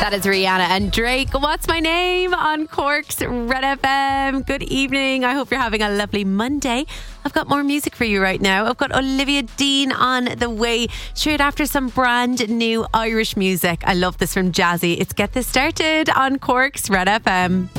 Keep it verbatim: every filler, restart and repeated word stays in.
That is Rihanna and Drake. What's my name on Cork's Red F M? Good evening. I hope you're having a lovely Monday. I've got more music for you right now. I've got Olivia Dean on the way, straight after some brand new Irish music. I love this from Jazzy. It's Get This Started on Cork's Red F M.